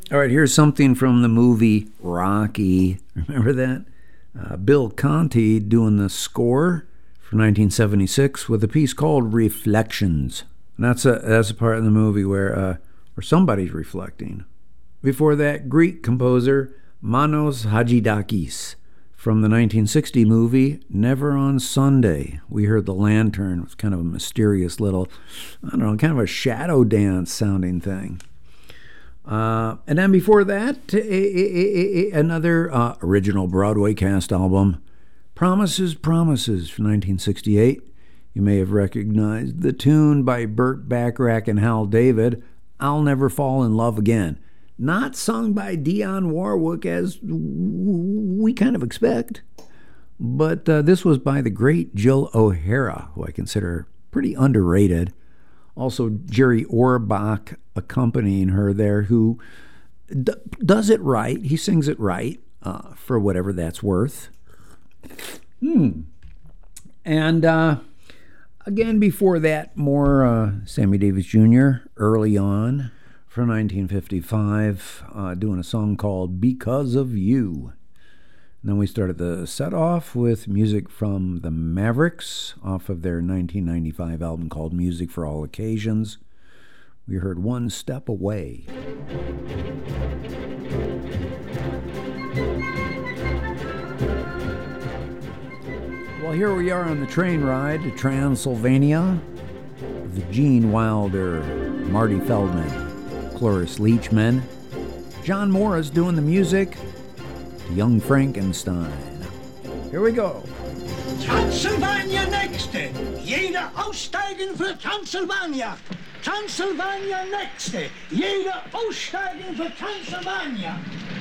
All right, here's something from the movie Rocky. Remember that? Bill Conti doing the score for 1976 with a piece called Reflections. And that's a part of the movie where somebody's reflecting. Before that, Greek composer Manos Hadjidakis from the 1960 movie Never on Sunday. We heard the lantern. It was kind of a mysterious little, I don't know, kind of a shadow dance sounding thing. And then before that, another original Broadway cast album, Promises, Promises from 1968. You may have recognized the tune by Burt Bacharach and Hal David, I'll Never Fall in Love Again. Not sung by Dionne Warwick as we kind of expect, but this was by the great Jill O'Hara, who I consider pretty underrated. Also, Jerry Orbach accompanying her there, who does it right. He sings it right, for whatever that's worth. And again, before that, more Sammy Davis Jr. early on from 1955, doing a song called Because of You. And then we started the set off with music from the Mavericks off of their 1995 album called Music for All Occasions. We heard One Step Away. Well, here we are on the train ride to Transylvania with Gene Wilder, Marty Feldman, Cloris Leachman, John Morris doing the music, Young Frankenstein. Here we go. Transylvania nächste. Jeder aussteigen für Transylvania. Transylvania nächste. Jeder aussteigen für Transylvania.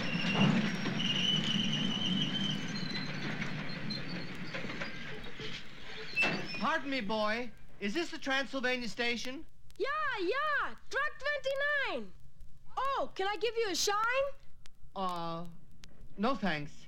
Pardon me, boy. Is this the Transylvania station? Yeah. Track 29. Oh, can I give you a shine? No thanks.